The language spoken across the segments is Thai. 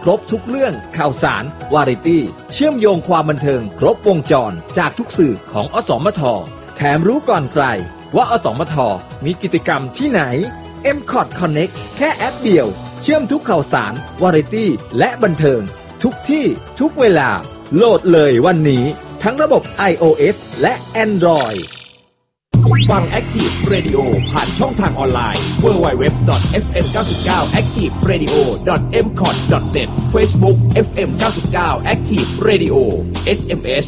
ครบทุกเรื่องข่าวสารวาไรตี้เชื่อมโยงความบันเทิงครบวงจรจากทุกสื่อของอสมทแถมรู้ก่อนใครว่าอสมทมีกิจกรรมที่ไหน MCOT Connect แค่แอปเดียวเชื่อมทุกข่าวสารวาไรตี้และบันเทิงทุกที่ทุกเวลาโหลดเลยวันนี้ทั้งระบบ iOS และ Android ฟัง Active Radio ผ่านช่องทางออนไลน์ www.fm99activeradio.mcot.net Facebook FM 99 Active Radio SMS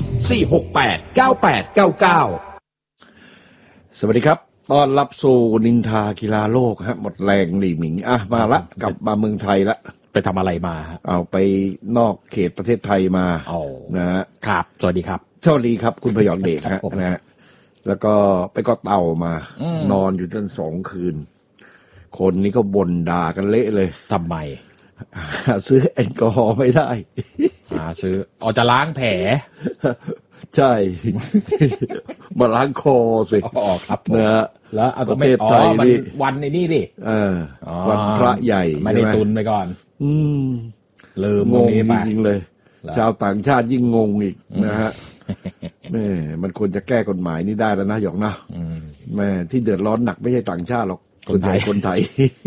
4689899 สวัสดีครับต้อนรับสู่นินทากีฬาโลกฮะหมดแรงหลี่หมิงมาละกลับมาเมืองไทยละไปทำอะไรมาเอาไปนอกเขตประเทศไทยมานะฮะครับสวัสดีครับสวัสดีครับคุณพยองเดชฮะนะฮะแล้วก็ไปเกาะเต่ามานอนอยู่จน2 คืนคนนี้ก็บ่นด่ากันเละเลยทำไมซื้อแอลกอฮอล์ไม่ได้ซื้อจะล้างแผลใช่มาล้างคอสิครับนะฮะแล้วประเทศไทยนี่วันในนี่ดิวันพระใหญ่ไม่ได้ตุนไปก่อนลืมงงจริงเลยชาวต่างชาติยิ่งงงอีกนะฮะแม่มันควรจะแก้กฎหมายนี้ได้แล้วนะหยอกนะแม่ที่เดือดร้อนหนักไม่ใช่ต่างชาติหรอกคนไทย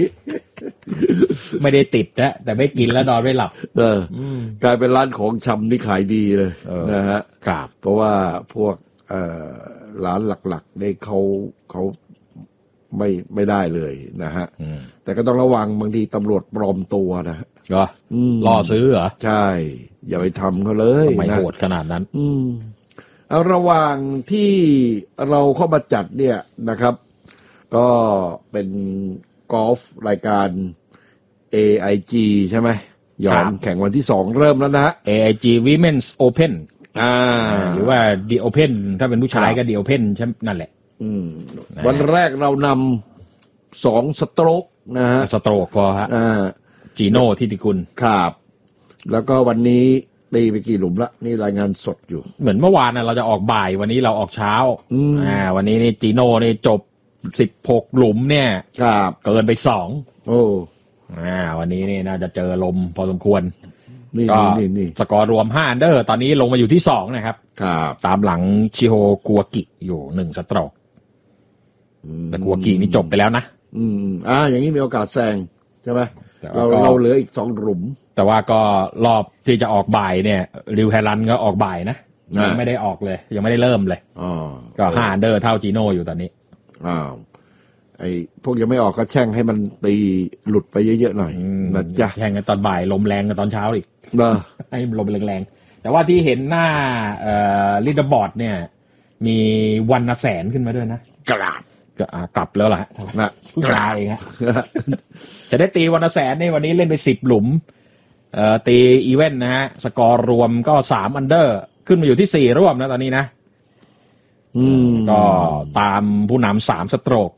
ไม่ได้ติดนะแต่ไม่กินแล้วนอนไม่หลับกลายเป็นร้านของชำที่ขายดีเลยนะฮะเพราะว่าพวกร้านหลักๆได้เขาไม่ได้เลยนะฮะแต่ก็ต้องระวังบางทีตำรวจปลอมตัวนะเหรอล่อซื้อเหรอใช่อย่าไปทำเขาเลยทำไมโหดขนาดนั้นเอาระหว่างที่เราเข้ามาจัดเนี่ยนะครับก็เป็นกอล์ฟรายการ AIG ใช่ไหมยอมแข่งวันที่2เริ่มแล้วนะ AIG Women's Open หรือว่า The Open ถ้าเป็นผู้ชายก็ The Open ใช่นั่นแหละวันแรกเรานำ2สโตรกนะฮะสโตรกพอฮะจีโน่ทิติกุลครับแล้วก็วันนี้ตีไปกี่หลุมละนี่รายงานสดอยู่เหมือนเมื่อวานเราจะออกบ่ายวันนี้เราออกเช้าวันนี้นี่จีโน่นี่จบ16หลุมเนี่ยเกินไป2 โอ้วันนี้นี่น่าจะเจอลมพอสมควรก็สกอร์รวม5อันเดอร์ตอนนี้ลงมาอยู่ที่2นะครับตามหลังชิโฮกัวกิอยู่1สโตรกแต่กัวกินี่จบไปแล้วนะอย่างนี้มีโอกาสแซงใช่ไหมเราเหลืออีก2หลุมแต่ว่าก็รอบที่จะออกบ่ายเนี่ยริวแฮรันก็ออกบ่ายนะยังไม่ได้ออกเลยยังไม่ได้เริ่มเลยก็5อันเดอร์เท่าจีโน่อยู่ตอนนี้ไอ้พวกยังไม่ออกก็แช่งให้มันตีหลุดไปเยอะๆหน่อยนะจ๊ะแช่งกันตอนบ่ายลมแรงกันตอนเช้าอีกให้ลมแรงๆแต่ว่าที่เห็นหน้าลีดเดอร์บอร์ดเนี่ยมีวันละแสนขึ้นมาด้วยนะกลับแล้วล่ะผู้ชายเองฮะจะได้ตีวันละแสนในวันนี้เล่นไป10หลุมตีอีเวนต์นะฮะสกอร์รวมก็3อันเดอร์ขึ้นมาอยู่ที่4ร่วมนะตอนนี้นะก็ตามผู้นำ3สโตรก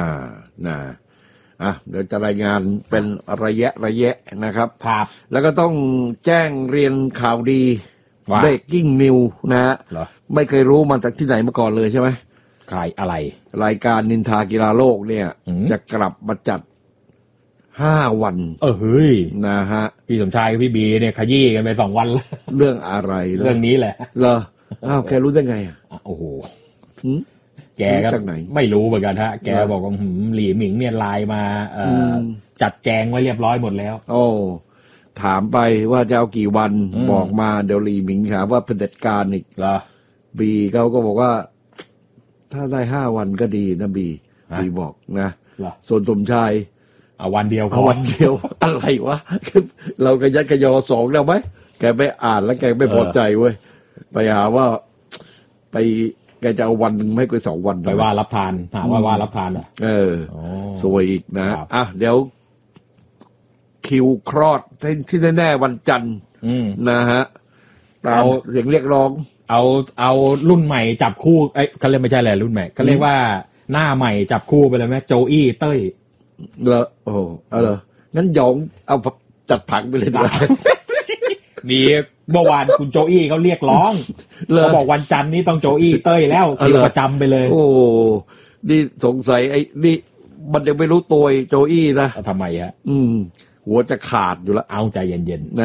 เดี๋ยวจะรายงานเป็นระยะนะครับแล้วก็ต้องแจ้งเรียนข่าวดี breaking news นะฮะไม่เคยรู้มาจากที่ไหนมาก่อนเลยใช่ไหมอะไรรายการนินทากีฬาโลกเนี่ยจะกลับมาจัด5วันเฮ้ยนะฮะพี่สมชายกับพี่บีเนี่ยขยี้กันไป2วันแล้วเรื่องอะไรเรื่องนี้แหละเหรอแกรู้ได้ไงโอ้โหแกก็ไม่รู้เหมือนกันฮะแกบอกว่าหลี่หมิงเนี่ยไลน์มาจัดแจงไว้เรียบร้อยหมดแล้วถามไปว่าจะเอากี่วันบอกมาเดี๋ยวหลี่หมิงถามว่าเผด็จการอีกเหรอบีเขาก็บอกว่าถ้าได้5วันก็ดีนะบีบอกนะส่วนสมชายวันเดียววันเดียวอะไรวะเรากระยัดกระยอ2แล้วไหมแกไปอ่านแล้วแกไม่พอใจเว้ยไปหาว่าไปแกจะเอาวันนึงไม่เกิน2วันไปว่ารับทานถามว่ารับทานเหรอสวยอีกนะเดี๋ยวคิวคลอดที่แน่ๆวันจันทร์นะฮะเอาเสียงเรียกร้องเอารุ่นใหม่จับคู่เขาเรียกไม่ใช่แหละรุ่นใหม่เขาเรียกว่าหน้าใหม่จับคู่ไปเลยไหมโจอี้เต้ยเหรอเหรองั้นยองเอาจัดผังไปเลยดีกว่ามีเมื่อวานคุณโจอี้เขาเรียกร้องเขาบอกวันจันทร์นี้ต้องโจอี้เต้ยแล้วคิวประจำไปเลยโอ้นี่สงสัยไอ้นี่มันยังไม่รู้ตัวโจอี้นะทำไมฮะหัวจะขาดอยู่แล้วเอาใจเย็นๆ